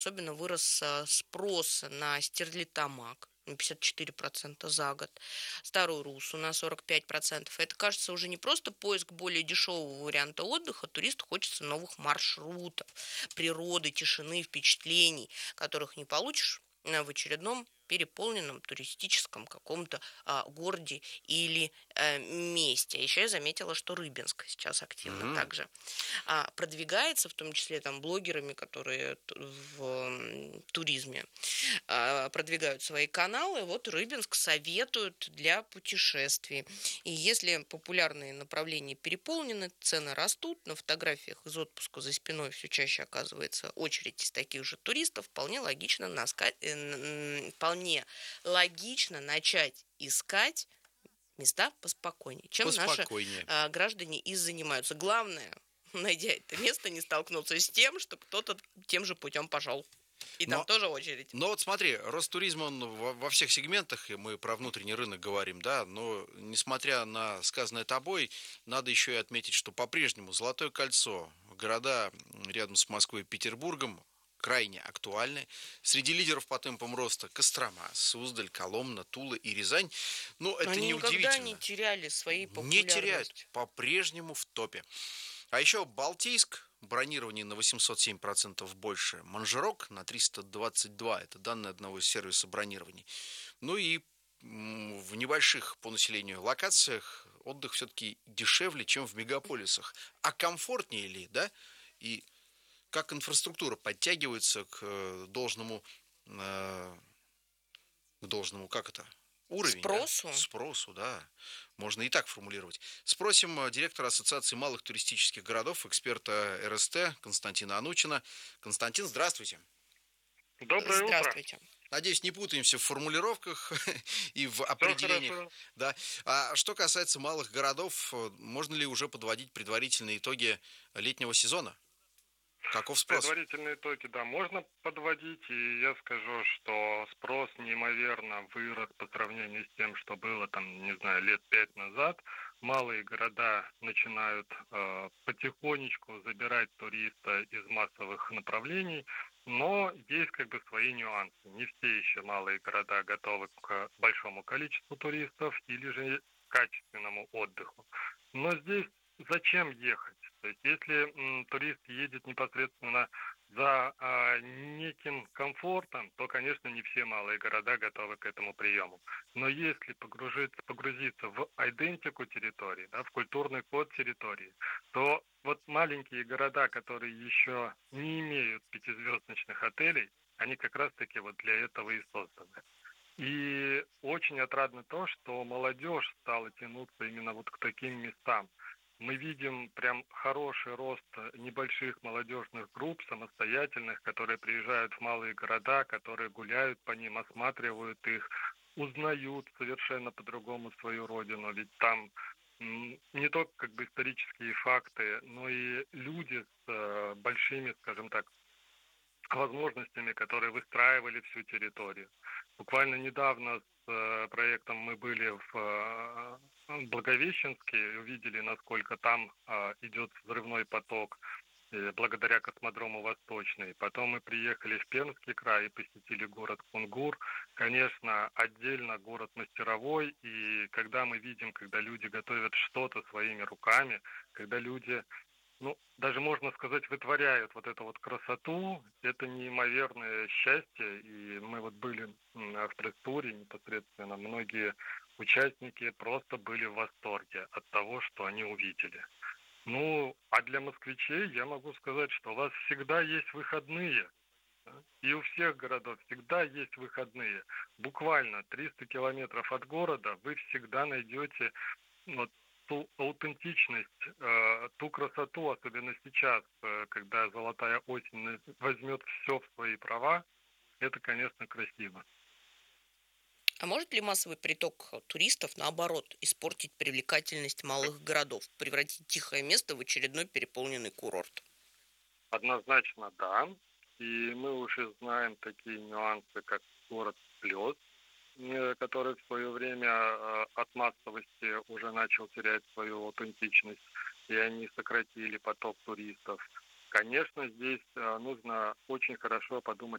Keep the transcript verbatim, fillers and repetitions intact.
Особенно вырос а, спрос на стерлитамак на пятьдесят четыре процента за год, старую руссу на сорок пять процентов. Это, кажется, уже не просто поиск более дешевого варианта отдыха, туристу хочется новых маршрутов, природы, тишины, впечатлений, которых не получишь а, в очередном переполненном туристическом каком-то а, городе или э, месте. А еще я заметила, что Рыбинск сейчас активно Мгм. также а, продвигается, в том числе там блогерами, которые т- в м, туризме а, продвигают свои каналы. Вот Рыбинск советуют для путешествий. И если популярные направления переполнены, цены растут, на фотографиях из отпуска за спиной все чаще оказывается очередь из таких же туристов, вполне логично, наска- э, н- н- вполне логично начать искать места поспокойнее, чем наши Поспокойнее. а, граждане и занимаются. Главное, найдя это место, не столкнуться с тем, что кто-то тем же путем пошел. И там Но, тоже очередь. но вот смотри, Ростуризм, он во, во всех сегментах, и мы про внутренний рынок говорим, да, но несмотря на сказанное тобой, надо еще и отметить, что по-прежнему Золотое кольцо, города рядом с Москвой и Петербургом, крайне актуальны. Среди лидеров по темпам роста Кострома, Суздаль, Коломна, Тула и Рязань. Но Но это они никогда не неудивительно. теряли своей Не теряют, популярности. по-прежнему в топе. А еще Балтийск, бронирование на восемьсот семь процентов больше. Манжерок на триста двадцать два, это данные одного из сервиса бронирований. Ну и м, в небольших по населению локациях отдых все-таки дешевле, чем в мегаполисах. А комфортнее ли, да? И как инфраструктура подтягивается к э, должному, э, к должному, как это? Уровень, да? Спросу? Спросу, да. Можно и так формулировать. Спросим э, директора Ассоциации малых туристических городов, эксперта эр эс тэ Константина Анучина. Константин, здравствуйте. Доброе утро. Здравствуйте. Надеюсь, не путаемся в формулировках и в Все определениях. хорошо. Да. А что касается малых городов, э, можно ли уже подводить предварительные итоги летнего сезона? Каков спрос? Предварительные итоги, да, можно подводить, и я скажу, что спрос неимоверно вырос по сравнению с тем, что было там, не знаю, лет пять назад. Малые города начинают э, потихонечку забирать туриста из массовых направлений, но есть как бы свои нюансы. Не все еще малые города готовы к большому количеству туристов или же качественному отдыху. Но здесь зачем ехать? То есть если м, турист едет непосредственно за а, неким комфортом, то, конечно, не все малые города готовы к этому приему. Но если погружиться, погрузиться в идентику территории, да, в культурный код территории, то вот маленькие города, которые еще не имеют пятизвездочных отелей, они как раз-таки вот для этого и созданы. И очень отрадно то, что молодежь стала тянуться именно вот к таким местам. Мы видим прям хороший рост небольших молодежных групп, самостоятельных, которые приезжают в малые города, которые гуляют по ним, осматривают их, узнают совершенно по-другому свою родину. Ведь там м, не только как бы исторические факты, но и люди с э, большими, скажем так, возможностями, которые выстраивали всю территорию. Буквально недавно с э, проектом мы были в э, Благовещенске и увидели, насколько там э, идет взрывной поток э, благодаря космодрому Восточный. Потом мы приехали в Пермский край и посетили город Кунгур. Конечно, отдельно город Мастеровой. И когда мы видим, когда люди готовят что-то своими руками, когда люди, ну, даже можно сказать, вытворяют вот эту вот красоту, это неимоверное счастье. И мы вот были м, в пресс-туре непосредственно, многие участники просто были в восторге от того, что они увидели. Ну, а для москвичей я могу сказать, что у вас всегда есть выходные. Да. И у всех городов всегда есть выходные. Буквально триста километров от города вы всегда найдете вот ту аутентичность, э, ту красоту, особенно сейчас, э, когда золотая осень возьмет все в свои права, это, конечно, красиво. А может ли массовый приток туристов, наоборот, испортить привлекательность малых городов, превратить тихое место в очередной переполненный курорт? Однозначно да. И мы уже знаем такие нюансы, как город слез, э, который в свое время э, от массовости уже начал терять свою аутентичность, и они сократили поток туристов. Конечно, здесь э, нужно очень хорошо подумать